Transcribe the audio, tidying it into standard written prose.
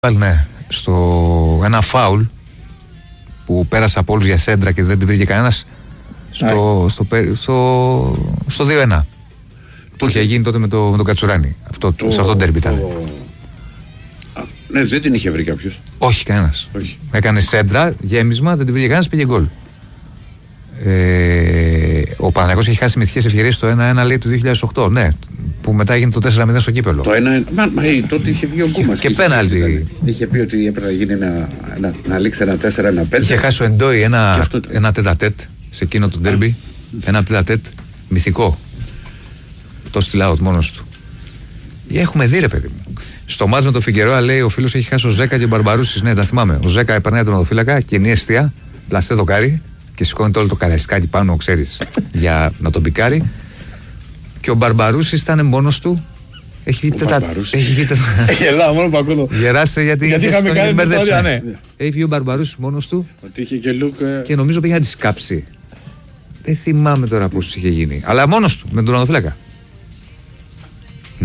Ναι, στο ένα φάουλ που πέρασε από όλους για σέντρα και δεν την βρήκε κανένας στο 2-1 που είχε γίνει τότε με τον Κατσουράνη. Σε αυτό το ντέρμπι ήταν. Ναι, δεν την είχε βρει κάποιος. Όχι, κανένας. Έκανε σέντρα, γέμισμα, δεν την βρήκε κανένας, πήγε γκολ. Ο Παναθηναϊκός έχει χάσει μυθικές ευκαιρίες το 1-1, λέει, του 2008. Ναι, που μετά έγινε το 4-0 στο κύπελο. Το 1-1, τότε είχε βγει ο Γκούμας. Και πέναλτι. Είχε πει ότι έπρεπε να γίνει να λήξει ένα 4-1-5. Είχε χάσει ο Εντόι ένα τέτα-τέτ σε εκείνο το ντέρμπι. Ένα τέτα-τέτ μυθικό. Το στυλάω μόνος του. Έχουμε δει, ρε παιδί μου. Στο μάτς με τον Φιγκερόα, λέει, ο φίλος έχει χάσει ο Ζέκα και ο Μπαρμπαρούσης. Ναι, τα θυμάμαι. Ο Ζέκα επερνάει τον οδοφύλακα, κοινή αιστεία, πλαστέ δοκάρι και σηκώνεται όλο το καραϊσκάκι πάνω, ξέρεις, για να τον πικάρει. Και ο Μπαρμπαρούσης ήταν μόνος του. Έχει βγει Γελάω μόνο που ακούω. Γεράσε γιατί είχαμε κάνει την ιστορία, ναι. Έχει βγει ο Μπαρμπαρούσης μόνος του. Ότι είχε και Λουκ. Και νομίζω πήγε να τη σκάψει. Δεν θυμάμαι τώρα πώς είχε γίνει. Αλλά μόνος του, με τον οδοφύλακα.